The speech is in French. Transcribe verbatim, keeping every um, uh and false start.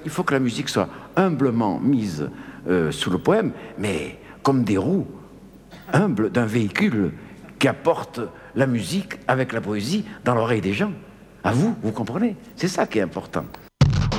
il faut que la musique soit humblement mise euh, sous le poème, mais comme des roues humbles d'un véhicule qui apporte la musique avec la poésie dans l'oreille des gens. À vous, vous comprenez? C'est ça qui est important.